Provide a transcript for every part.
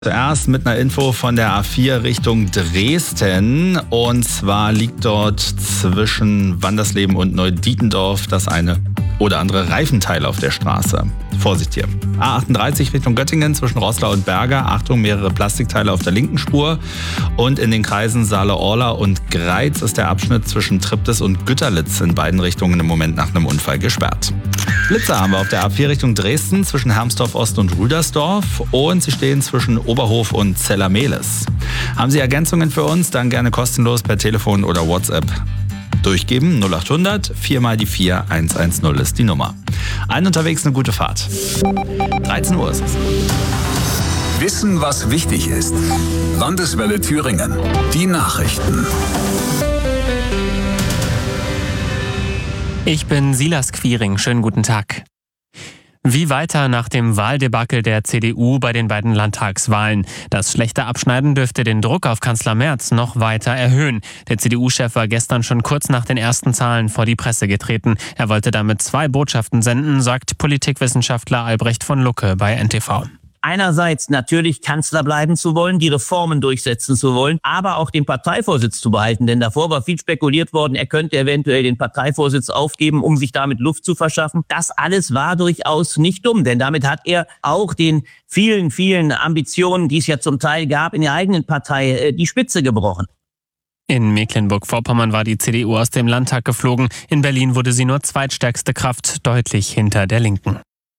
Zuerst mit einer Info von der A4 Richtung Dresden. Und zwar liegt dort zwischen Wandersleben und Neudietendorf das eine oder andere Reifenteil auf der Straße. Vorsicht hier. A38 Richtung Göttingen zwischen Roßlau und Berger. Achtung, mehrere Plastikteile auf der linken Spur. Und in den Kreisen Saale-Orla und Greiz ist der Abschnitt zwischen Triptis und Güterlitz in beiden Richtungen im Moment nach einem Unfall gesperrt. Blitzer haben wir auf der A4 Richtung Dresden zwischen Hermsdorf Ost und Rüdersdorf. Und sie stehen zwischen Oberhof und Zellermehlis. Haben Sie Ergänzungen für uns? Dann gerne kostenlos per Telefon oder WhatsApp durchgeben. 0800 4 mal die 4 110 ist die Nummer. Allen unterwegs eine gute Fahrt. 13 Uhr ist es. Wissen, was wichtig ist. Landeswelle Thüringen. Die Nachrichten. Ich bin Silas Quiring. Schönen guten Tag. Wie weiter nach dem Wahldebakel der CDU bei den beiden Landtagswahlen? Das schlechte Abschneiden dürfte den Druck auf Kanzler Merz noch weiter erhöhen. Der CDU-Chef war gestern schon kurz nach den ersten Zahlen vor die Presse getreten. Er wollte damit 2 Botschaften senden, sagt Politikwissenschaftler Albrecht von Lucke bei NTV. Einerseits natürlich Kanzler bleiben zu wollen, die Reformen durchsetzen zu wollen, aber auch den Parteivorsitz zu behalten. Denn davor war viel spekuliert worden, er könnte eventuell den Parteivorsitz aufgeben, um sich damit Luft zu verschaffen. Das alles war durchaus nicht dumm, denn damit hat er auch den vielen, vielen Ambitionen, die es ja zum Teil gab, in der eigenen Partei die Spitze gebrochen. In Mecklenburg-Vorpommern war die CDU aus dem Landtag geflogen. In Berlin wurde sie nur zweitstärkste Kraft, deutlich hinter der Linken.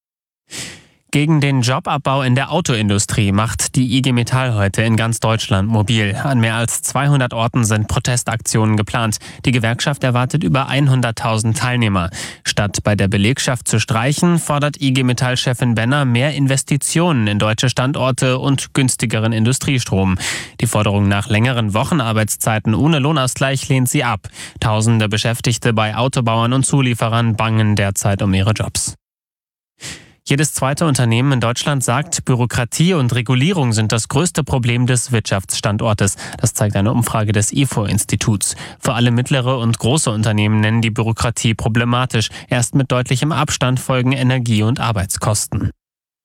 Gegen den Jobabbau in der Autoindustrie macht die IG Metall heute in ganz Deutschland mobil. An mehr als 200 Orten sind Protestaktionen geplant. Die Gewerkschaft erwartet über 100.000 Teilnehmer. Statt bei der Belegschaft zu streichen, fordert IG Metall-Chefin Benner mehr Investitionen in deutsche Standorte und günstigeren Industriestrom. Die Forderung nach längeren Wochenarbeitszeiten ohne Lohnausgleich lehnt sie ab. Tausende Beschäftigte bei Autobauern und Zulieferern bangen derzeit um ihre Jobs. Jedes zweite Unternehmen in Deutschland sagt, Bürokratie und Regulierung sind das größte Problem des Wirtschaftsstandortes. Das zeigt eine Umfrage des IFO-Instituts. Vor allem mittlere und große Unternehmen nennen die Bürokratie problematisch. Erst mit deutlichem Abstand folgen Energie- und Arbeitskosten.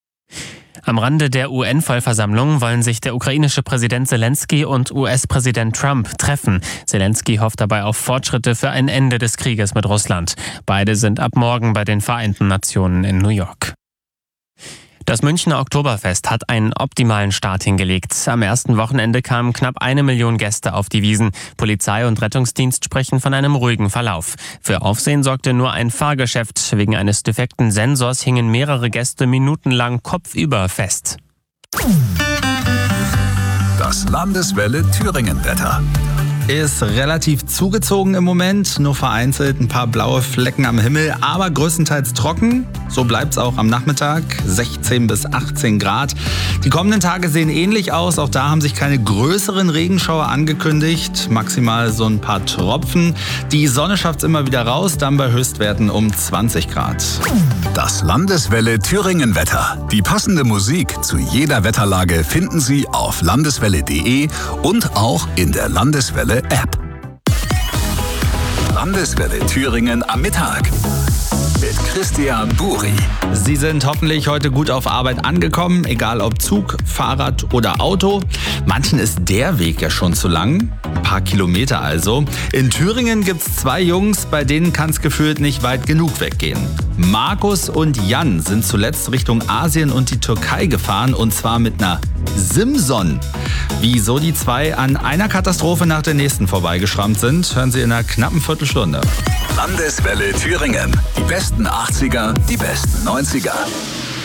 Am Rande der UN-Vollversammlung wollen sich der ukrainische Präsident Zelensky und US-Präsident Trump treffen. Zelensky hofft dabei auf Fortschritte für ein Ende des Krieges mit Russland. Beide sind ab morgen bei den Vereinten Nationen in New York. Das Münchner Oktoberfest hat einen optimalen Start hingelegt. Am ersten Wochenende kamen knapp 1 Million Gäste auf die Wiesn. Polizei und Rettungsdienst sprechen von einem ruhigen Verlauf. Für Aufsehen sorgte nur ein Fahrgeschäft. Wegen eines defekten Sensors hingen mehrere Gäste minutenlang kopfüber fest. Das Landeswelle Thüringen-Wetter. Ist relativ zugezogen im Moment, nur vereinzelt ein paar blaue Flecken am Himmel, aber größtenteils trocken. So bleibt's auch am Nachmittag, 16 bis 18 Grad. Die kommenden Tage sehen ähnlich aus, auch da haben sich keine größeren Regenschauer angekündigt, maximal so ein paar Tropfen. Die Sonne schafft's immer wieder raus, dann bei Höchstwerten um 20 Grad. Das Landeswelle Thüringen-Wetter. Die passende Musik zu jeder Wetterlage finden Sie auf landeswelle.de und auch in der Landeswelle App. Landeswelle Thüringen am Mittag mit Christian Buri. Sie sind hoffentlich heute gut auf Arbeit angekommen, egal ob Zug, Fahrrad oder Auto. Manchen ist der Weg ja schon zu lang, ein paar Kilometer also. In Thüringen gibt's 2 Jungs, bei denen kann's gefühlt nicht weit genug weggehen. Markus und Jan sind zuletzt Richtung Asien und die Türkei gefahren, und zwar mit einer Simson. Wieso die 2 an einer Katastrophe nach der nächsten vorbeigeschrammt sind, hören Sie in einer knappen Viertelstunde. Landeswelle Thüringen. Die besten 80er, die besten 90er.